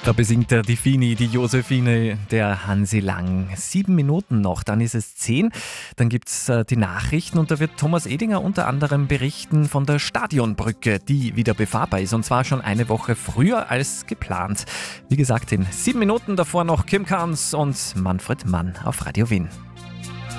Da besingt er die Fini, die Josephine, der Hansi Lang. 7 Minuten noch, dann ist es 10. Dann gibt es die Nachrichten und da wird Thomas Edinger unter anderem berichten von der Stadionbrücke, die wieder befahrbar ist. Und zwar schon eine Woche früher als geplant. Wie gesagt, in 7 Minuten davor noch Kim Carnes und Manfred Mann auf Radio Wien.